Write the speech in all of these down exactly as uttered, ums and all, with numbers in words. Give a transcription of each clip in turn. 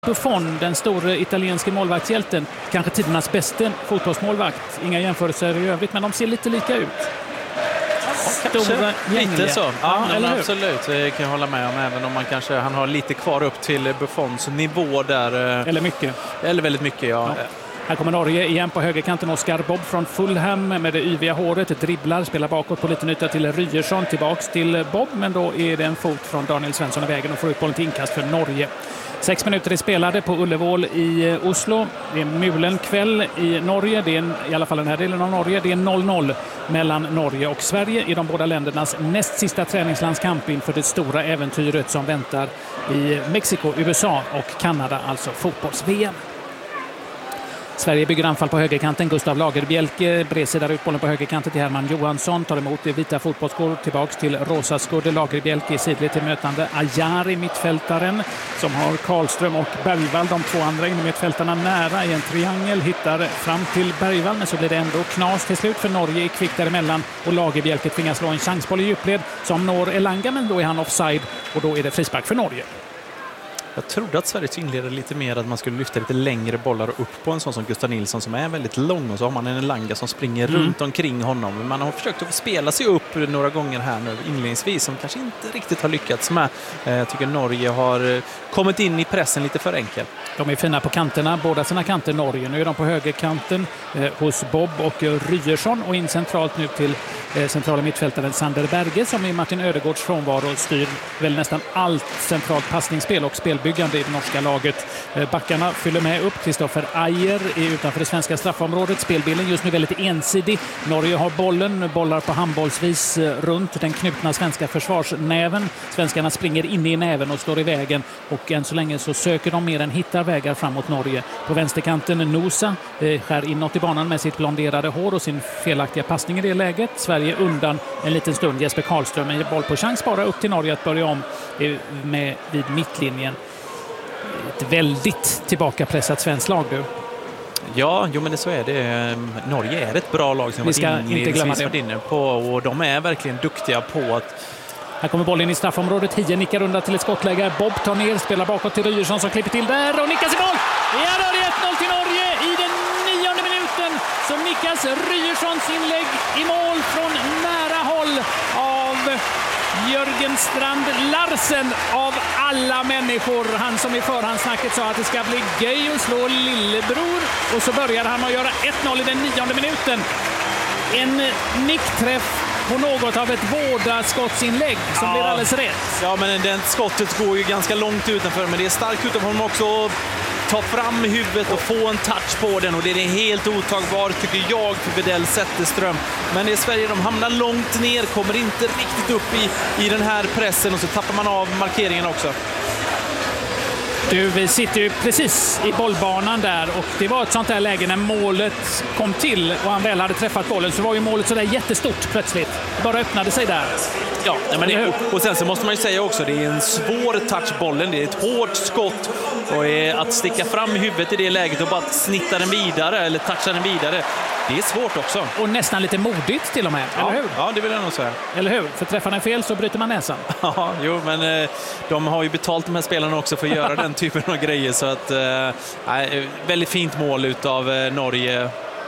Buffon, den stora italienska målvaktshjälten, kanske tidernas bästa fotbollsmålvakt. Inga jämförelser i övrigt, men de ser lite lika ut. Stora, lite så. Ja, ja, ja, eller absolut. Det kan jag hålla med om, även om man kanske han har lite kvar upp till Buffons nivå där. Eller mycket. Eller väldigt mycket, ja. ja. Här kommer Norge igen på högerkanten. Oskar Bob från Fulham med det yviga håret. Dribblar, spelar bakåt på liten yta till Ryerson. Tillbaks till Bob, men då är det en fot från Daniel Svensson i vägen och får ut bollen till inkast för Norge. Sex minuter är spelade på Ullevål i Oslo. Det är mulen kväll i Norge. Det är en, i alla fall den här delen av Norge. Det är noll noll mellan Norge och Sverige i de båda ländernas näst sista träningslandskamp inför det stora äventyret som väntar i Mexiko, U S A och Kanada, alltså fotbolls-V M. Sverige bygger anfall på högerkanten. Gustav Lagerbielke bredsidar ut bollen på högerkanten till Herman Johansson. Tar emot det vita fotbollsskor tillbaks till rosa skudde. Lagerbielke sidled till mötande Ajari, mittfältaren, som har Karlström och Bergvall, de två andra in i mittfältarna nära i en triangel. Hittar fram till Bergvall, men så blir det ändå knas till slut för Norge är kvick däremellan och Lagerbielke tvingas slå en chansboll i djupled som når Elanga, men då är han offside och då är det frispark för Norge. Jag trodde att Sverige inledde lite mer att man skulle lyfta lite längre bollar upp på en sån som Gustav Nilsson som är väldigt lång, och så har man en Elanga som springer mm. runt omkring honom. Men man har försökt att spela sig upp några gånger här nu inledningsvis som kanske inte riktigt har lyckats med. Jag tycker Norge har kommit in i pressen lite för enkelt. De är fina på kanterna, båda sina kanter Norge. Nu är de på högerkanten eh, hos Bob och Ryerson och in centralt nu till eh, centrala mittfältaren Sander Berge som i Martin Ödegårds frånvaro styr väl nästan allt centralt passningsspel och spelbyggande i det norska laget. Eh, backarna fyller med upp. Kristoffer Ajer är utanför det svenska straffområdet. Spelbilden just nu väldigt ensidig. Norge har bollen, bollar på handbollsvis eh, runt den knutna svenska försvarsnäven. Svenskarna springer in i näven och står i vägen, och än så länge så söker de mer än hittar vägar framåt Norge. På vänsterkanten Nosa eh, skär inåt i banan med sitt blonderade hår och sin felaktiga passning i det läget. Sverige undan en liten stund. Jesper Karlström med boll på chans bara upp till Norge att börja om eh, med vid mittlinjen. Ett väldigt tillbakapressat svenskt lag du. Ja, jo, men det så är det. Norge är ett bra lag som vi ska varit in, inte glömma varit inne på, och de är verkligen duktiga på att... Här kommer bollen i straffområdet. Hie nickar undan till ett skottläge. Bob tar ner, spelar bakåt till Ryerson som klipper till där och nickas i mål. Ja, då är det ett noll till Norge i den nionde minuten. Så nickas Ryerssons inlägg i mål från nära håll av Jörgen Strand Larsen av alla människor. Han som i förhandsnacket sa att det ska bli göj att slå lillebror. Och så började han att göra ett noll i den nionde minuten. En nickträff på något av ett vårdaskottsinlägg som ja. blir alldeles rätt. Ja, men den skottet går ju ganska långt utanför, men det är starkt utanför honom också. Ta fram huvudet och få en touch på den, och det är helt otagbart tycker jag för Widell Zetterström. Men det är Sverige, de hamnar långt ner, kommer inte riktigt upp i, i den här pressen, och så tappar man av markeringen också. Du, vi sitter ju precis i bollbanan där, och det var ett sånt här läge när målet kom till och han väl hade träffat bollen, så var ju målet så där jättestort plötsligt. Det bara öppnade sig där. Ja, men det, och sen så måste man ju säga också, det är en svår touchbollen, det är ett hårt skott, och att sticka fram huvudet i det läget och bara snitta den vidare eller toucha den vidare, det är svårt också. Och nästan lite modigt till och med, ja, eller hur? Ja, det vill jag nog säga. Eller hur? För träffar den fel så bryter man näsan. Ja, jo, men eh, de har ju betalt de här spelarna också för att göra den typen av grejer, så att eh, väldigt fint mål utav eh, Norge.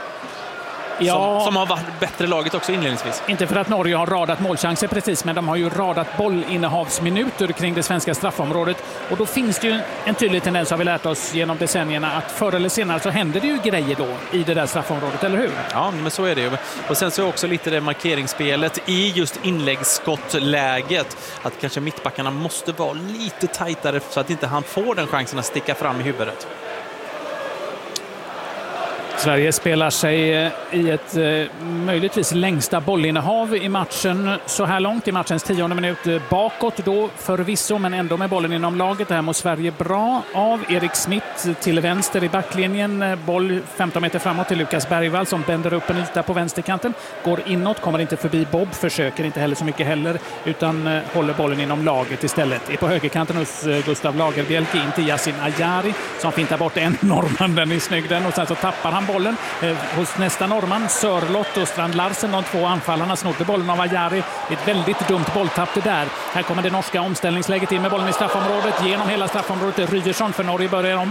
Ja, som, som har varit bättre laget också inledningsvis. Inte för att Norge har radat målchanser precis, men de har ju radat bollinnehavsminuter kring det svenska straffområdet. Och då finns det ju en tydlig tendens, har vi lärt oss genom decennierna, att förr eller senare så händer det ju grejer då i det där straffområdet, eller hur? Ja, men så är det ju. Och sen så är också lite det markeringsspelet i just inläggsskottläget, att kanske mittbackarna måste vara lite tajtare så att inte han får den chansen att sticka fram i huvudet. Sverige spelar sig i ett eh, möjligtvis längsta bollinnehav i matchen så här långt, i matchens tionde minut bakåt då förvisso, men ändå med bollen inom laget. Det här mår Sverige bra av. Erik Smith till vänster i backlinjen, boll femton meter framåt till Lukas Bergvall som bänder upp en yta på vänsterkanten, går inåt, kommer inte förbi Bob, försöker inte heller så mycket heller, utan eh, håller bollen inom laget istället. Är på högerkanten hos eh, Gustav Lagerbielke in till Yasin Ajari som fintar bort en norrman, den är snygg den, och sen så tappar han bollen eh, hos nästa norrman, Sörlott och Strand Larsen, de två anfallarna snodde bollen av Ajari. Ett väldigt dumt bolltapp det där. Här kommer det norska omställningsläget in med bollen i straffområdet, genom hela straffområdet. Ryerson för Norge börjar om.